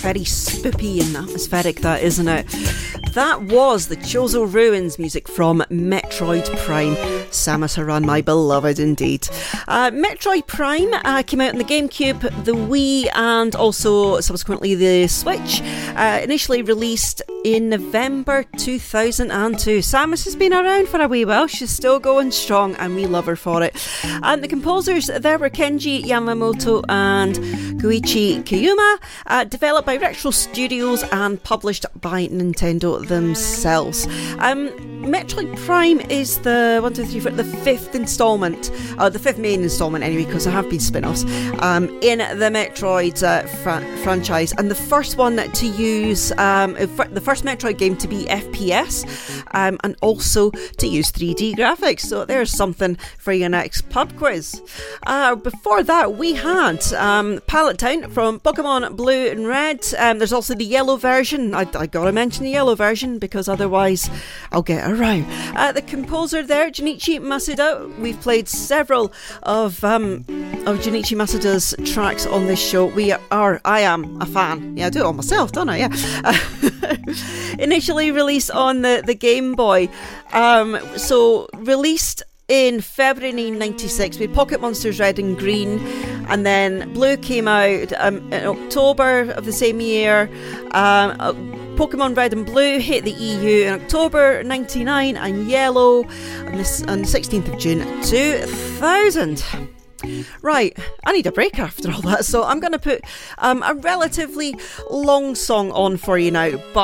Very spoopy and atmospheric, that, isn't it? That was the Chozo Ruins music from Metroid Prime. Samus Aran, my beloved indeed. Metroid Prime came out on the GameCube, the Wii, and also subsequently the Switch. Initially released in November 2002. Samus has been around for a wee while. She's still going strong, and we love her for it. And the composers there were Kenji Yamamoto and Koichi Kiyuma, developed by Retro Studios and published by Nintendo themselves. Metroid Prime is the fifth installment, the fifth main installment anyway, because there have been spin-offs in the Metroid franchise, and the first one to use the first Metroid game to be FPS, and also to use 3D graphics. So there's something for your next pub quiz. Before that, we had Pallet Town from Pokemon Blue and Red. There's also the yellow version. I gotta mention the yellow version because otherwise I'll get a row. The composer there, Junichi Masuda. We've played several of Junichi Masuda's tracks on this show. I am a fan. Yeah, I do it all myself, don't I? Yeah. Initially released on the Game Boy. So released in February 1996 with Pocket Monsters Red and Green, and then Blue came out in October of the same year. Pokemon Red and Blue hit the EU in October 99, and Yellow on the 16th of June 2000. Right, I need a break after all that, so I'm going to put a relatively long song on for you now, but